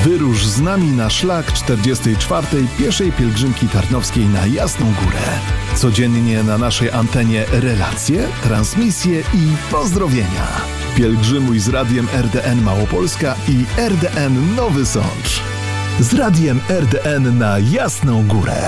Wyrusz z nami na szlak 44. pieszej pielgrzymki tarnowskiej na Jasną Górę. Codziennie na naszej antenie relacje, transmisje i pozdrowienia. Pielgrzymuj z Radiem RDN Małopolska i RDN Nowy Sącz. Z Radiem RDN na Jasną Górę.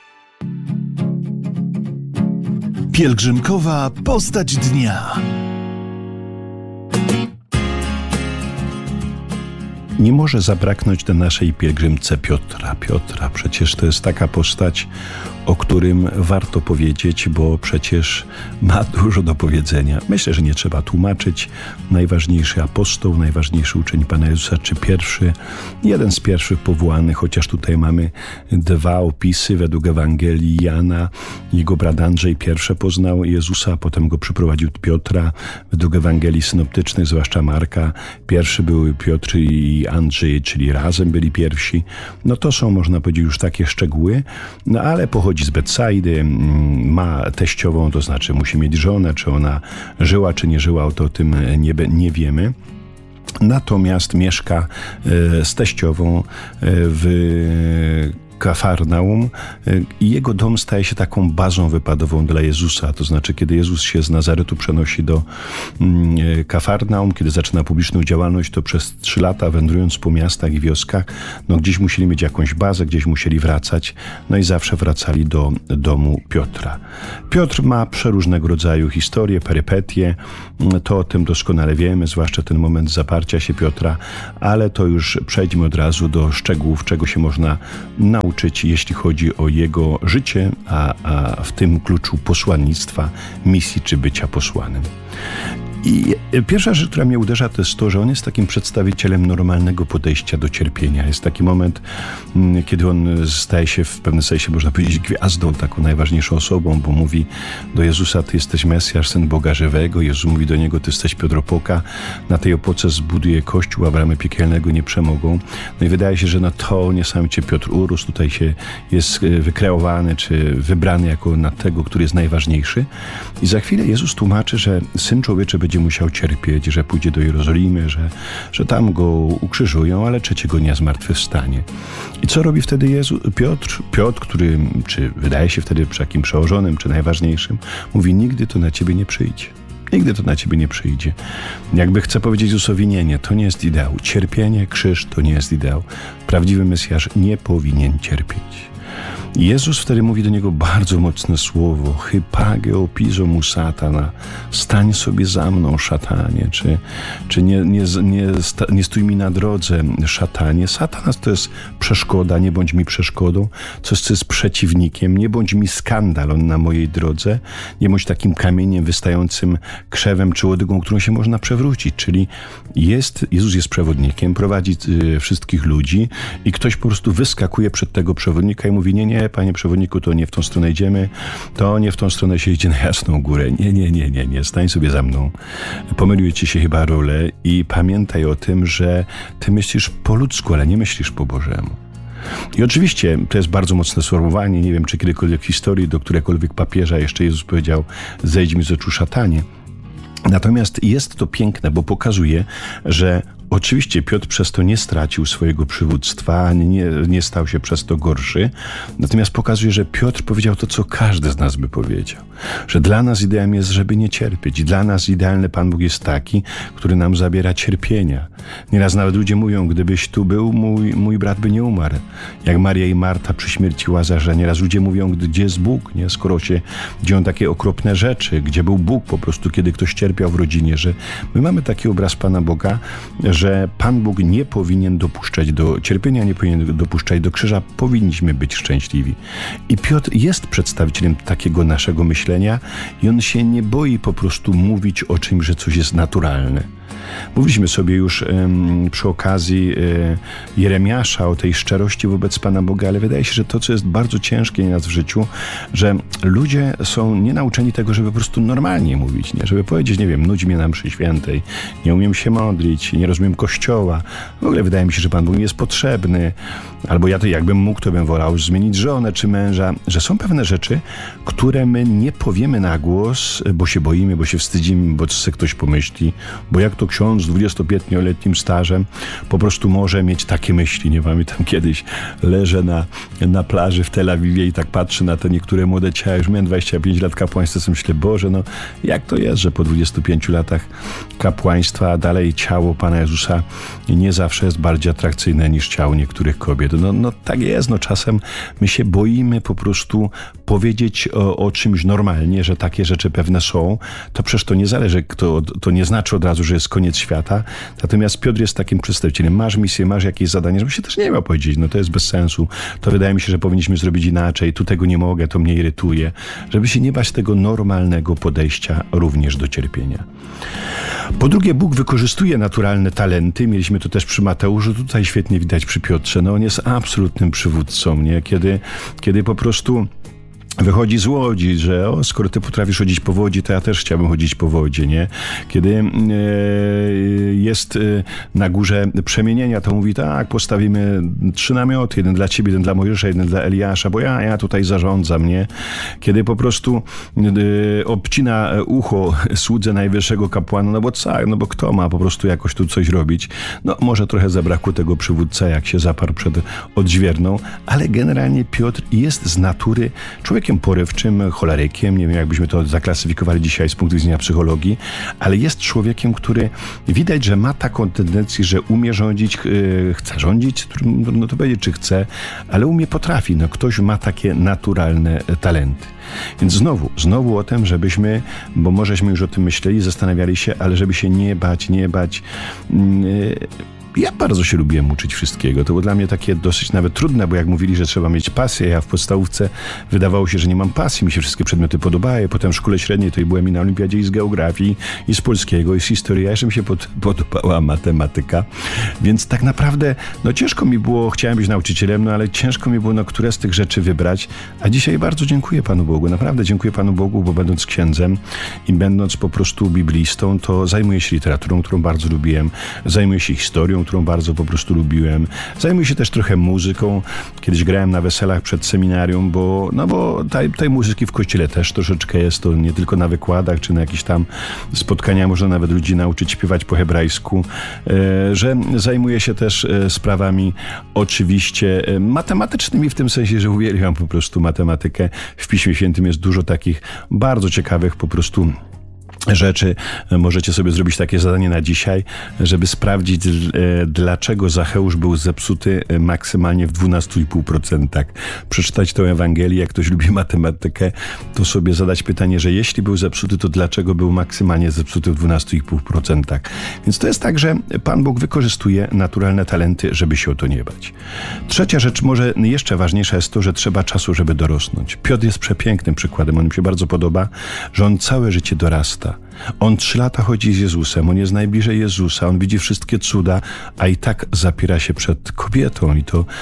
Pielgrzymkowa postać dnia. Nie może zabraknąć na naszej pielgrzymce Piotra. Piotra, przecież to jest taka postać, o którym warto powiedzieć, bo przecież ma dużo do powiedzenia. Myślę, że nie trzeba tłumaczyć. Najważniejszy apostoł, najważniejszy uczeń Pana Jezusa, czy jeden z pierwszych powołanych, chociaż tutaj mamy dwa opisy według Ewangelii Jana. Jego brat Andrzej pierwsze poznał Jezusa, a potem go przyprowadził Piotra. Według Ewangelii synoptycznych, zwłaszcza Marka, pierwszy były Piotr i Andrzej, czyli razem byli pierwsi. No to są, można powiedzieć, już takie szczegóły, no ale pochodzi z Betsajdy, ma teściową, to znaczy musi mieć żonę, czy ona żyła, czy nie żyła, to o tym nie wiemy. Natomiast mieszka z teściową w Kafarnaum i jego dom staje się taką bazą wypadową dla Jezusa. To znaczy, kiedy Jezus się z Nazaretu przenosi do Kafarnaum, kiedy zaczyna publiczną działalność, to przez 3 lata wędrując po miastach i wioskach, gdzieś musieli mieć jakąś bazę, gdzieś musieli wracać, no i zawsze wracali do domu Piotra. Piotr ma przeróżnego rodzaju historie, perypetie, to o tym doskonale wiemy, zwłaszcza ten moment zaparcia się Piotra, ale to już przejdźmy od razu do szczegółów, czego się można nauczyć, jeśli chodzi o jego życie, a w tym kluczu posłannictwa, misji czy bycia posłanym. I pierwsza rzecz, która mnie uderza, to jest to, że on jest takim przedstawicielem normalnego podejścia do cierpienia. Jest taki moment, kiedy on staje się w pewnym sensie, można powiedzieć, gwiazdą, taką najważniejszą osobą, bo mówi do Jezusa: Ty jesteś Mesjasz, Syn Boga żywego. Jezus mówi do niego: Ty jesteś Piotr Opoka. Na tej opoce zbuduje Kościół, a bramy piekielnego nie przemogą. No i wydaje się, że to niesamowicie Piotr urósł, tutaj się jest wykreowany, czy wybrany jako na tego, który jest najważniejszy. I za chwilę Jezus tłumaczy, że Syn Człowieczy będzie musiał cierpieć, że pójdzie do Jerozolimy, że tam go ukrzyżują, ale 3. dnia zmartwychwstanie. I co robi wtedy Piotr, który, czy wydaje się wtedy takim przełożonym, czy najważniejszym, mówi: nigdy to na ciebie nie przyjdzie. Nigdy to na ciebie nie przyjdzie. Jakby chce powiedzieć Jezusowi: nie, to nie jest ideał. Cierpienie, krzyż to nie jest ideał. Prawdziwy Mesjasz nie powinien cierpieć. Jezus wtedy mówi do niego bardzo mocne słowo: hypageo pizo mu satana, stań sobie za mną, szatanie, czy nie stój mi na drodze, szatanie. Satanas to jest przeszkoda, nie bądź mi przeszkodą, coś, co jest przeciwnikiem, nie bądź mi skandalą na mojej drodze, nie bądź takim kamieniem wystającym krzewem czy łodygą, którą się można przewrócić. Czyli Jezus jest przewodnikiem, prowadzi wszystkich ludzi i ktoś po prostu wyskakuje przed tego przewodnika i mówi: nie, panie przewodniku, to nie w tą stronę idziemy, to nie w tą stronę się idzie na Jasną Górę. Nie, stań sobie za mną. Pomyliły ci się chyba role i pamiętaj o tym, że ty myślisz po ludzku, ale nie myślisz po Bożemu. I oczywiście to jest bardzo mocne sformułowanie. Nie wiem, czy kiedykolwiek w historii do któregokolwiek papieża jeszcze Jezus powiedział: zejdź mi z oczu, szatanie. Natomiast jest to piękne, bo pokazuje, że oczywiście Piotr przez to nie stracił swojego przywództwa, nie stał się przez to gorszy, natomiast pokazuje, że Piotr powiedział to, co każdy z nas by powiedział. Że dla nas ideałem jest, żeby nie cierpieć. Dla nas idealny Pan Bóg jest taki, który nam zabiera cierpienia. Nieraz nawet ludzie mówią: gdybyś tu był, mój brat by nie umarł. Jak Maria i Marta przy śmierci Łazarza. Nieraz ludzie mówią: gdzie jest Bóg, nie? Skoro się dzieją takie okropne rzeczy, gdzie był Bóg po prostu, kiedy ktoś cierpiał w rodzinie, że my mamy taki obraz Pana Boga, że Pan Bóg nie powinien dopuszczać do cierpienia, nie powinien dopuszczać do krzyża, powinniśmy być szczęśliwi. I Piotr jest przedstawicielem takiego naszego myślenia i on się nie boi po prostu mówić o czymś, że coś jest naturalne. Mówiliśmy sobie już przy okazji Jeremiasza o tej szczerości wobec Pana Boga, ale wydaje się, że to, co jest bardzo ciężkie nas w życiu, że ludzie są nienauczeni tego, żeby po prostu normalnie mówić, nie? Żeby powiedzieć: nie wiem, nudzi mnie na mszy świętej, nie umiem się modlić, nie rozumiem Kościoła, w ogóle wydaje mi się, że Pan Bóg mi jest potrzebny, albo ja to jakbym mógł, to bym wolał zmienić żonę czy męża, że są pewne rzeczy, które my nie powiemy na głos, bo się boimy, bo się wstydzimy, bo co sobie ktoś pomyśli, bo jak to to ksiądz z 25-letnim stażem po prostu może mieć takie myśli. Nie pamiętam, kiedyś leżę na plaży w Tel Awiwie i tak patrzę na te niektóre młode ciała. Już miałem 25 lat kapłaństwa, sobie myślę, Boże, no jak to jest, że po 25 latach kapłaństwa, a dalej ciało Pana Jezusa nie zawsze jest bardziej atrakcyjne niż ciało niektórych kobiet. No tak jest, no czasem my się boimy po prostu powiedzieć o czymś normalnie, że takie rzeczy pewne są, to przecież to nie zależy, to nie znaczy od razu, że jest koniec świata. Natomiast Piotr jest takim przedstawicielem. Masz misję, masz jakieś zadanie, żeby się też nie miał powiedzieć, no to jest bez sensu. To wydaje mi się, że powinniśmy zrobić inaczej, tu tego nie mogę, to mnie irytuje. Żeby się nie bać tego normalnego podejścia również do cierpienia. Po drugie, Bóg wykorzystuje naturalne talenty. Mieliśmy to też przy Mateuszu, tutaj świetnie widać przy Piotrze. No on jest absolutnym przywódcą, nie? Kiedy po prostu wychodzi z łodzi, że skoro ty potrafisz chodzić po wodzie, to ja też chciałbym chodzić po wodzie, nie? Kiedy jest na górze przemienienia, to mówi, tak, postawimy 3 namioty, jeden dla ciebie, jeden dla Mojżesza, jeden dla Eliasza, bo ja tutaj zarządzam, nie? Kiedy po prostu obcina ucho słudze najwyższego kapłana, no bo kto ma po prostu jakoś tu coś robić? No może trochę zabrakło tego przywódca, jak się zaparł przed odźwierną, ale generalnie Piotr jest z natury człowiekiem porywczym, cholerykiem, nie wiem, jakbyśmy to zaklasyfikowali dzisiaj z punktu widzenia psychologii, ale jest człowiekiem, który widać, że ma taką tendencję, że umie rządzić, chce rządzić, trudno to powiedzieć, czy chce, ale potrafi. No ktoś ma takie naturalne talenty. Więc znowu o tym, żebyśmy, bo możeśmy już o tym myśleli, zastanawiali się, ale żeby się nie bać. Ja bardzo się lubiłem uczyć wszystkiego. To było dla mnie takie dosyć nawet trudne, bo jak mówili, że trzeba mieć pasję, ja w podstawówce wydawało się, że nie mam pasji, mi się wszystkie przedmioty podobały. Potem w szkole średniej to byłem i na olimpiadzie i z geografii, i z polskiego, i z historii. A jeszcze mi się podobała matematyka. Więc tak naprawdę, ciężko mi było, chciałem być nauczycielem, ale ciężko mi było, które z tych rzeczy wybrać. A dzisiaj bardzo dziękuję Panu Bogu. Naprawdę dziękuję Panu Bogu, bo będąc księdzem i będąc po prostu biblistą, to zajmuję się literaturą, którą bardzo lubiłem. Zajmuję się historią, którą bardzo po prostu lubiłem. Zajmuję się też trochę muzyką. Kiedyś grałem na weselach przed seminarium, bo tej muzyki w kościele też troszeczkę jest. To nie tylko na wykładach, czy na jakichś tam spotkaniach można nawet ludzi nauczyć śpiewać po hebrajsku. Że zajmuję się też sprawami oczywiście matematycznymi, w tym sensie, że uwielbiam po prostu matematykę. W Piśmie Świętym jest dużo takich bardzo ciekawych po prostu rzeczy. Możecie sobie zrobić takie zadanie na dzisiaj, żeby sprawdzić, dlaczego Zacheusz był zepsuty maksymalnie w 12,5%. Przeczytać tę Ewangelię, jak ktoś lubi matematykę, to sobie zadać pytanie, że jeśli był zepsuty, to dlaczego był maksymalnie zepsuty w 12,5%. Więc to jest tak, że Pan Bóg wykorzystuje naturalne talenty, żeby się o to nie bać. Trzecia rzecz, może jeszcze ważniejsza jest to, że trzeba czasu, żeby dorosnąć. Piotr jest przepięknym przykładem. On mi się bardzo podoba, że on całe życie dorasta. On 3 lata chodzi z Jezusem, on jest najbliżej Jezusa, on widzi wszystkie cuda, a i tak zapiera się przed kobietą. I to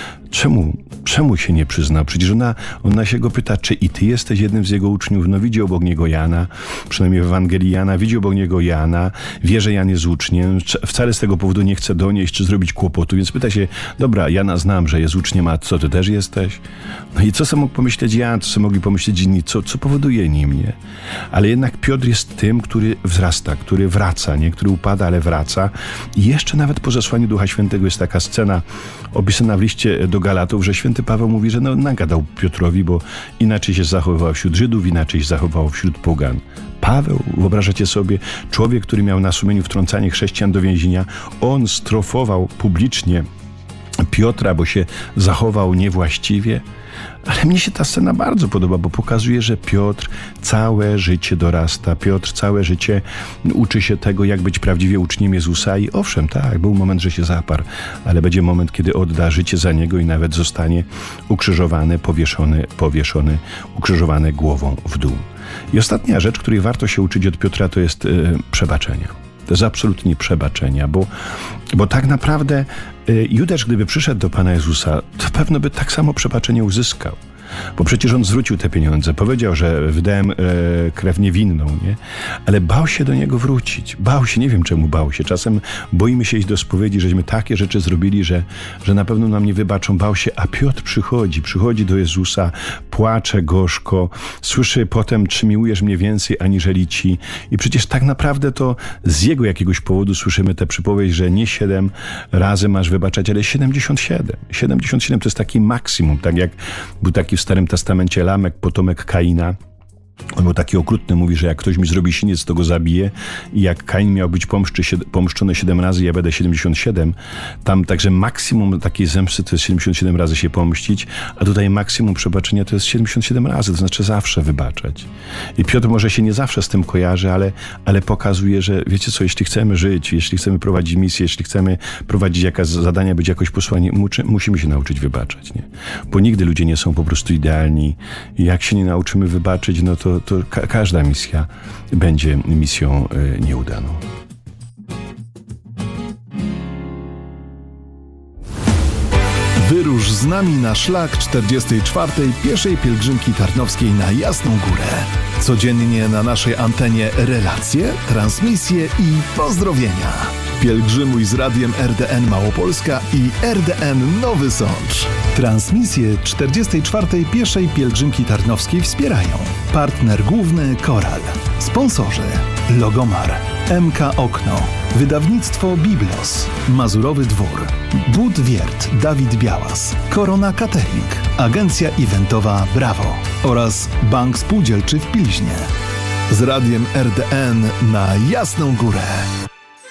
czemu się nie przyznał? Przecież ona się go pyta, czy i ty jesteś jednym z jego uczniów? No widzi obok niego Jana, przynajmniej w Ewangelii Jana, widzi obok niego Jana, wie, że Jan jest uczniem, wcale z tego powodu nie chce donieść czy zrobić kłopotu, więc pyta się, dobra, Jana znam, że jest uczniem, a co, ty też jesteś? No i co sobie mógł pomyśleć Jan, co sobie mogli pomyśleć inni, co powoduje nim, nie? Ale jednak Piotr jest tym, który wzrasta, który wraca, nie? Który upada, ale wraca. I jeszcze nawet po zesłaniu Ducha Świętego jest taka scena opisana w liście do Galatów, że święty Paweł mówi, że nagadał Piotrowi, bo inaczej się zachowywał wśród Żydów, inaczej się zachowywał wśród pogan. Paweł, wyobrażacie sobie, człowiek, który miał na sumieniu wtrącanie chrześcijan do więzienia, on strofował publicznie Piotra, bo się zachował niewłaściwie. Ale mnie się ta scena bardzo podoba, bo pokazuje, że Piotr całe życie dorasta. Piotr całe życie uczy się tego, jak być prawdziwie uczniem Jezusa i owszem, tak, był moment, że się zaparł, ale będzie moment, kiedy odda życie za Niego i nawet zostanie ukrzyżowany, powieszony, ukrzyżowany głową w dół. I ostatnia rzecz, której warto się uczyć od Piotra, to jest przebaczenia. To jest absolutnie przebaczenia, bo tak naprawdę Judasz, gdyby przyszedł do Pana Jezusa, to pewno by tak samo przebaczenie uzyskał. Bo przecież on zwrócił te pieniądze. Powiedział, że wydałem krew niewinną, nie? Ale bał się do niego wrócić. Bał się, nie wiem czemu bał się. Czasem boimy się iść do spowiedzi, żeśmy takie rzeczy zrobili, że na pewno nam nie wybaczą. Bał się, a Piotr przychodzi do Jezusa, płacze gorzko, słyszy potem, czy miłujesz mnie więcej aniżeli ci. I przecież tak naprawdę to z jego jakiegoś powodu słyszymy tę przypowieść, że nie 7 razy masz wybaczać, ale 77. 77 to jest taki maksimum, tak jak był taki w Starym Testamencie Lamek, potomek Kaina. On był taki okrutny, mówi, że jak ktoś mi zrobi siniec, to go zabije. I jak Kain miał być pomszczony 7 razy, ja będę 77. Tam także maksimum takiej zemsty to jest 77 razy się pomścić, a tutaj maksimum przebaczenia to jest 77 razy, to znaczy zawsze wybaczać. I Piotr może się nie zawsze z tym kojarzy, ale pokazuje, że wiecie co, jeśli chcemy żyć, jeśli chcemy prowadzić misję, jeśli chcemy prowadzić jakaś zadania, być jakoś posłanie, musimy się nauczyć wybaczać, nie? Bo nigdy ludzie nie są po prostu idealni. I jak się nie nauczymy wybaczyć, no to każda misja będzie misją nieudaną. Wyrusz z nami na szlak 44. pieszej pielgrzymki tarnowskiej na Jasną Górę. Codziennie na naszej antenie relacje, transmisje i pozdrowienia. Pielgrzymuj z radiem RDN Małopolska i RDN Nowy Sącz. Transmisję 44. pieszej pielgrzymki tarnowskiej wspierają partner główny Koral, sponsorzy Logomar, MK Okno, wydawnictwo Biblos, Mazurowy Dwór, Bud Wiert Dawid Białas, Korona Catering, agencja eventowa Brawo oraz Bank Spółdzielczy w Pilźnie. Z radiem RDN na Jasną Górę.